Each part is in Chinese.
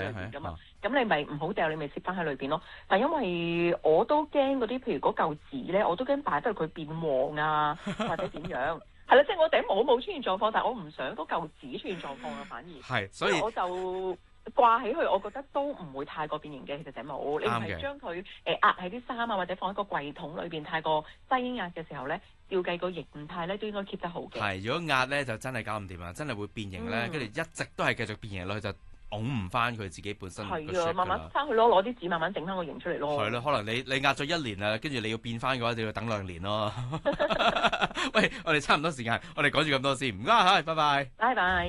裏邊㗎嘛。 咁你咪唔好掉，你咪攝翻喺裏邊咯。但因為我都驚嗰啲，譬如嗰嚿紙咧，我都驚擺得佢變黃啊，或者點樣。係啦，即係我頂帽冇出現狀況，但係我唔想嗰嚿紙出現狀況啊，反而係，所以我就掛起去，我覺得都唔會太過變形嘅。其實頂帽，你唔係將佢壓喺啲衫啊，或者放喺個櫃桶裏邊太過擠壓嘅時候咧，照計個形態咧都應該 keep 得好嘅。 係，如果壓咧就真係搞唔掂啦，真係會變形咧，跟住一直都係繼續變形落去就拱唔翻佢自己本身個 shape 㗎啦。係啊，慢慢翻去咯，攞啲紙慢慢整翻個形出嚟咯。係咯，可能你壓咗1年啦，跟住你要變翻嘅話，就要等2年咯。喂，我哋差唔多時間，我哋講住咁多先，唔該嚇，拜拜。 拜拜。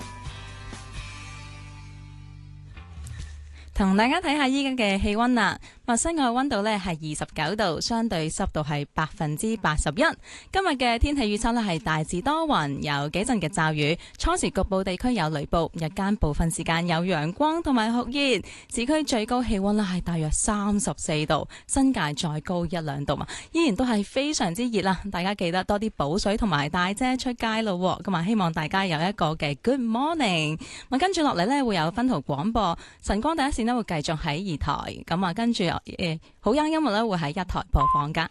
同大家睇下依家嘅氣溫啦，室外溫度呢係29度，相對濕度係81%。今日嘅天氣預測呢係大致多雲，有幾陣嘅驟雨，初時局部地區有雷暴，日間部分時間有陽光同埋酷熱。市區最高氣溫呢係大約34度，新界再高1-2度嘛，依然都係非常之熱啦。大家記得多啲補水同埋帶遮出街咯。咁啊，希望大家有一個嘅 Good morning。跟住落嚟呢會有分途廣播，晨光第一線呢會繼續喺2台，咁啊跟住好音樂咧會喺1台播放噶。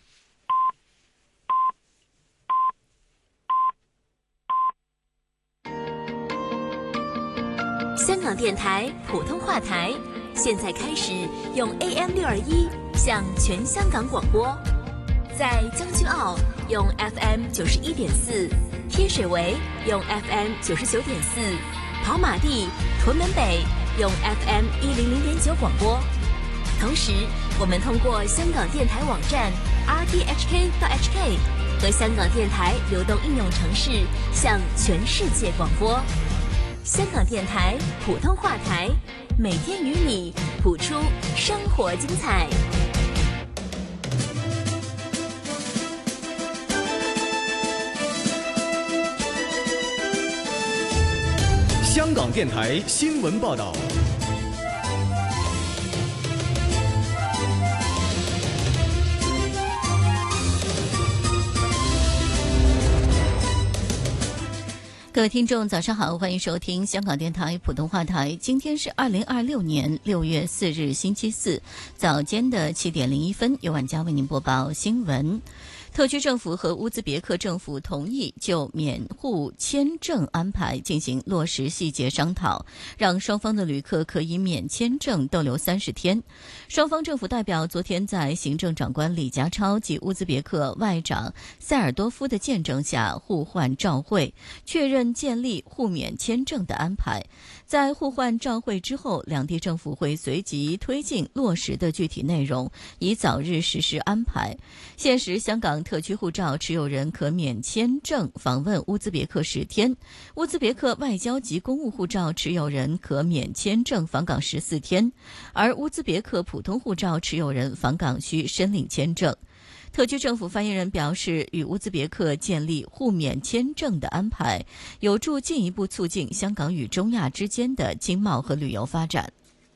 香港電台普通話台，現在開始用 AM621 向全香港廣播，在將軍澳用 FM91.4，天水圍用 FM99.4，跑馬地、屯門北用 FM100.9 廣播。同時，我們通過香港電台網站 rthk.hk 和香港電台流動應用程式向全世界廣播。香港電台普通話台，每天與你譜出生活精彩。 香港電台新聞報道。 各位听众早上好，欢迎收听香港电台普通话台。今天是2026年6月4日星期四早间的7点01分，由晚佳为您播报新闻。特区政府和乌兹别克政府同意就免护签证安排进行落实细节商讨，让双方的旅客可以免签证逗留30天。双方政府代表昨天在行政长官李家超及乌兹别克外长塞尔多夫的见证下互换照会，确认建立互免签证的安排。在互换照会之后，两地政府会随即推进落实的具体内容，以早日实施安排。现时香港特区护照持有人可免签证访问乌兹别克10天，乌兹别克外交及公务护照持有人可免签证访港14天，而乌兹别克普通护照持有人访港需申领签证。特区政府发言人表示，与乌兹别克建立互免签证的安排，有助进一步促进香港与中亚之间的经贸和旅游发展。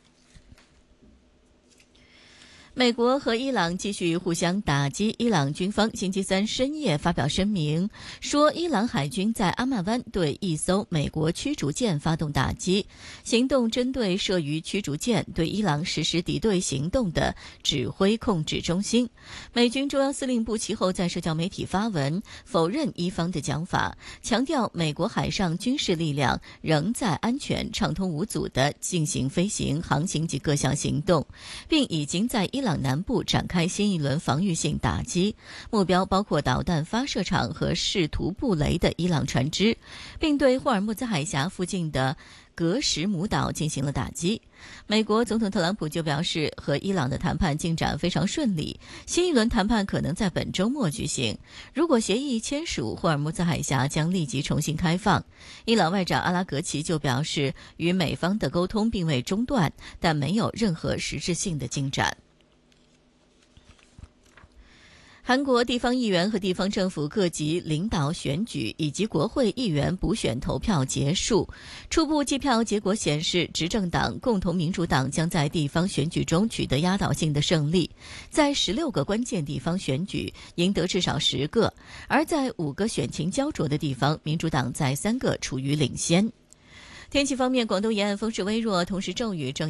美国和伊朗继续互相打击，伊朗军方星期三深夜发表声明，说伊朗海军在阿曼湾对一艘美国驱逐舰发动打击，行动针对设于驱逐舰对伊朗实施敌对行动的指挥控制中心。美军中央司令部其后在社交媒体发文否认伊方的讲法，强调美国海上军事力量仍在安全畅通无阻地进行飞行、航行及各项行动，并已经在伊朗南部展开新一轮防御性打击，目标包括导弹发射场和试图布雷的伊朗船只，并对霍尔木兹海峡附近的格什姆岛进行了打击。美国总统特朗普就表示，和伊朗的谈判进展非常顺利，新一轮谈判可能在本周末举行。如果协议签署，霍尔木兹海峡将立即重新开放。伊朗外长阿拉格齐就表示，与美方的沟通并未中断，但没有任何实质性的进展。韩国地方议员和地方政府各级领导选举以及国会议员补选投票结束，初步计票结果显示，执政党共同民主党将在地方选举中取得压倒性的胜利，在16个关键地方选举赢得至少10个，而在5个选情焦灼的地方，民主党在3个处于领先。天气方面，广东沿岸风势微弱，同时骤雨正